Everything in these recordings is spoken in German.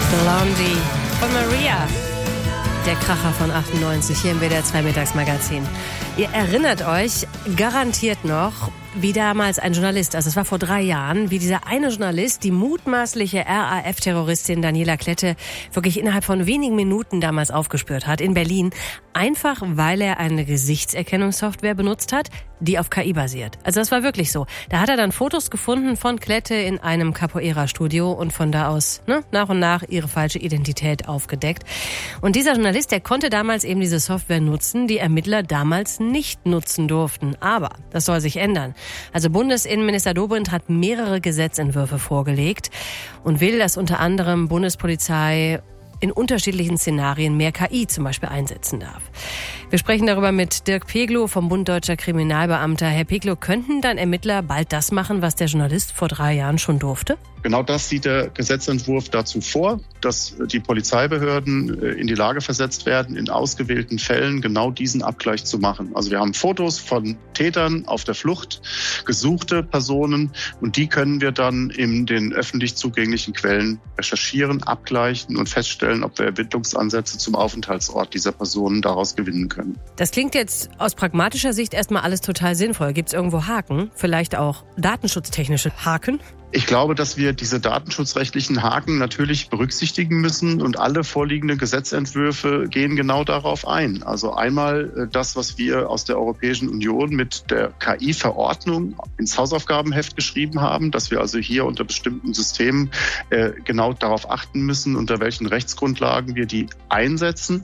Blondie von Maria. Der Kracher von 98 hier im WDR 2 Mittagsmagazin. Ihr erinnert euch garantiert noch, wie damals ein Journalist, also es war vor 3 Jahren, wie dieser eine Journalist die mutmaßliche RAF-Terroristin Daniela Klette wirklich innerhalb von wenigen Minuten damals aufgespürt hat in Berlin, einfach weil er eine Gesichtserkennungssoftware benutzt hat, die auf KI basiert. Also das war wirklich so. Da hat er dann Fotos gefunden von Klette in einem Capoeira-Studio und von da aus nach und nach ihre falsche Identität aufgedeckt. Und dieser Journalist, der konnte damals eben diese Software nutzen, die Ermittler damals nicht nutzen durften. Aber das soll sich ändern. Also Bundesinnenminister Dobrindt hat mehrere Gesetzentwürfe vorgelegt und will, dass unter anderem Bundespolizei in unterschiedlichen Szenarien mehr KI zum Beispiel einsetzen darf. Wir sprechen darüber mit Dirk Peglow vom Bund Deutscher Kriminalbeamter. Herr Peglow, könnten dann Ermittler bald das machen, was der Journalist vor 3 Jahren schon durfte? Genau das sieht der Gesetzentwurf dazu vor, dass die Polizeibehörden in die Lage versetzt werden, in ausgewählten Fällen genau diesen Abgleich zu machen. Also wir haben Fotos von Tätern auf der Flucht, gesuchte Personen, und die können wir dann in den öffentlich zugänglichen Quellen recherchieren, abgleichen und feststellen, ob wir Ermittlungsansätze zum Aufenthaltsort dieser Personen daraus gewinnen können. Das klingt jetzt aus pragmatischer Sicht erstmal alles total sinnvoll. Gibt es irgendwo Haken? Vielleicht auch datenschutztechnische Haken? Ich glaube, dass wir diese datenschutzrechtlichen Haken natürlich berücksichtigen müssen, und alle vorliegenden Gesetzentwürfe gehen genau darauf ein. Also einmal das, was wir aus der Europäischen Union mit der KI-Verordnung ins Hausaufgabenheft geschrieben haben, dass wir also hier unter bestimmten Systemen genau darauf achten müssen, unter welchen Rechtsgrundlagen wir die einsetzen,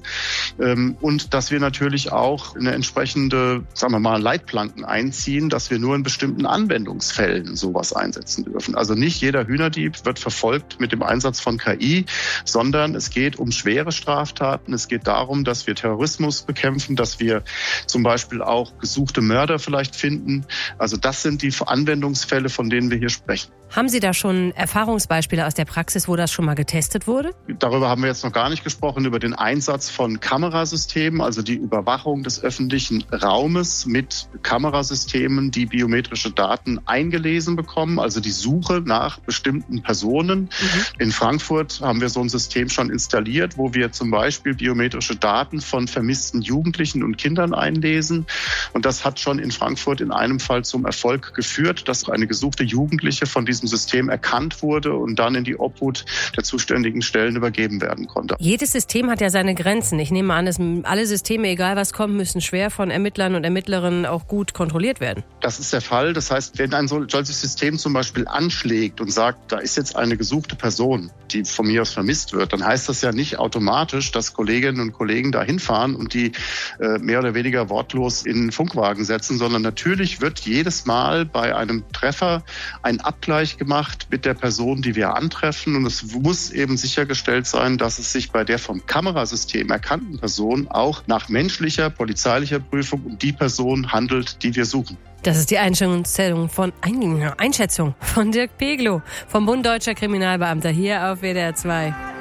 und dass wir natürlich auch eine entsprechende, sagen wir mal, Leitplanken einziehen, dass wir nur in bestimmten Anwendungsfällen sowas einsetzen dürfen. Also nicht jeder Hühnerdieb wird verfolgt mit dem Einsatz von KI, sondern es geht um schwere Straftaten. Es geht darum, dass wir Terrorismus bekämpfen, dass wir zum Beispiel auch gesuchte Mörder vielleicht finden. Also das sind die Anwendungsfälle, von denen wir hier sprechen. Haben Sie da schon Erfahrungsbeispiele aus der Praxis, wo das schon mal getestet wurde? Darüber haben wir jetzt noch gar nicht gesprochen, über den Einsatz von Kamerasystemen, also die Überwachung des öffentlichen Raumes mit Kamerasystemen, die biometrische Daten eingelesen bekommen, also die Suche nach bestimmten Personen. In Frankfurt haben wir so ein System schon installiert, wo wir zum Beispiel biometrische Daten von vermissten Jugendlichen und Kindern einlesen. Und das hat schon in Frankfurt in einem Fall zum Erfolg geführt, dass eine gesuchte Jugendliche von diesem System erkannt wurde und dann in die Obhut der zuständigen Stellen übergeben werden konnte. Jedes System hat ja seine Grenzen. Ich nehme an, dass alle Systeme, egal was kommt, müssen schwer von Ermittlern und Ermittlerinnen auch gut kontrolliert werden. Das ist der Fall. Das heißt, wenn ein solches System zum Beispiel anschlägt und sagt, da ist jetzt eine gesuchte Person, die von mir aus vermisst wird, dann heißt das ja nicht automatisch, dass Kolleginnen und Kollegen da hinfahren und die mehr oder weniger wortlos in den Funkwagen setzen, sondern natürlich wird jedes Mal bei einem Treffer ein Abgleich gemacht mit der Person, die wir antreffen, und es muss eben sichergestellt sein, dass es sich bei der vom Kamerasystem erkannten Person auch nach menschlicher, polizeilicher Prüfung um die Person handelt, die wir suchen. Das ist die Einschätzung von Dirk Peglow vom Bund Deutscher Kriminalbeamter hier auf WDR 2.